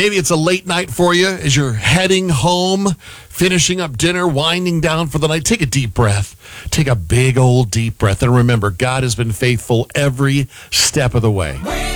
Maybe it's a late night for you as you're heading home, finishing up dinner, winding down for the night. Take a deep breath. Take a big old deep breath. And remember, God has been faithful every step of the way.